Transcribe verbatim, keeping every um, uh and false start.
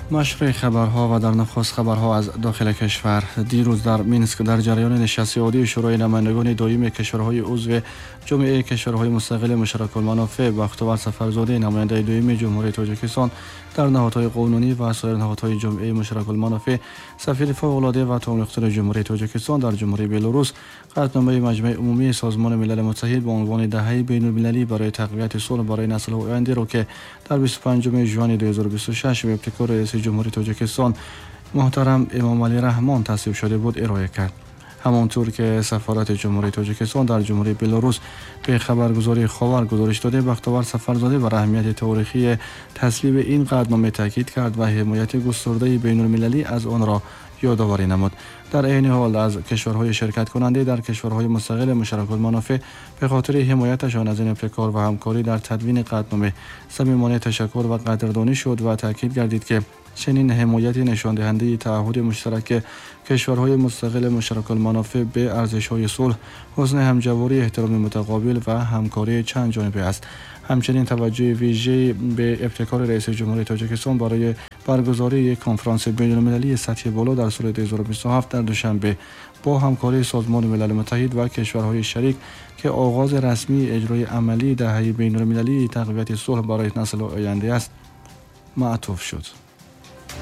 نشر خبرها و در نخست خبرها از داخل کشور. دیروز در مینسک در جریان نشست عادی شورای نمایندگان دایم کشورهای عضو جامعه کشورهای مستقل مشترک المنافع بختیار سفرزاده نماینده دایم جمهوری تاجیکستان در نهادهای قانونی و سایر نهادهای جامعه مشترک المنافع، سفیر فوق‌العاده و تمایل جمهوری تاجیکستان در جمهوری بلاروس قطعنامه مجمع عمومی سازمان ملل متحد با عنوان دهه بین‌المللی برای تقویت صلح برای نسل‌های آینده را که در بیست و پنجم ژوئن دو هزار و بیست و شش به ابتکار رئیس جمهوری تاجیکستان محترم امام علی رحمان تصویب شده بود ارائه کرد. همانطور که سفارت جمهوری تاجیکستان در جمهوری بلاروس به خبرگزاری خاور گزارش داده، بختیار سفرزاده بر اهمیت تاریخی تصویب این قطعنامه تاکید کرد و حمایت گسترده بین‌المللی از آن را یادآوری نمود. در عین حال از کشورهای شرکت کننده در کشورهای مستقل مشترک المنافع به خاطر حمایتشان از این ابتکار و همکاری در تدوین قطعنامه صمیمانه تشکر و قدردانی شد و تاکید گردید که چنین حمایتی نشان دهنده تعهد مشترک کشورهای مستقل مشترک المنافع به ارزش‌های صلح، حسن همجواری، احترام متقابل و همکاری چند جانبه است. همچنین توجه ویژه‌ای به ابتکار رئیس جمهوری تاجیکستان برای برگزاری یک کنفرانس بین‌المللی سطح بالا در سال دو هزار و بیست و هفت در دوشنبه با همکاری سازمان ملل متحد و کشورهای شریک که آغاز رسمی اجرای عملی دهه بین‌المللی تقویت صلح برای نسل آینده است معطوف شد.